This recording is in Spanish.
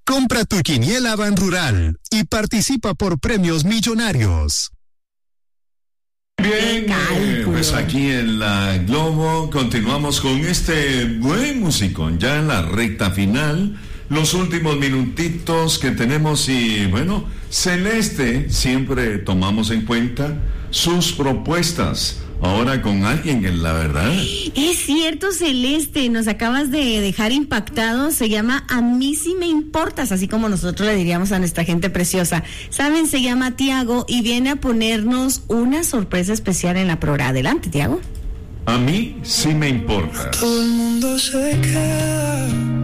Compra tu quiniela Ban Rural y participa por premios millonarios. Bien, pues aquí en la Globo continuamos con este buen musicón, ya en la recta final, los últimos minutitos que tenemos y bueno, Celeste, siempre tomamos en cuenta sus propuestas. Ahora con alguien que la verdad... Es cierto, Celeste, nos acabas de dejar impactados. Se llama A mí sí me importas, así como nosotros le diríamos a nuestra gente preciosa. Saben, se llama Tiago y viene a ponernos una sorpresa especial en la programa. Adelante, Tiago. A mí sí me importas. Todo el mundo se queda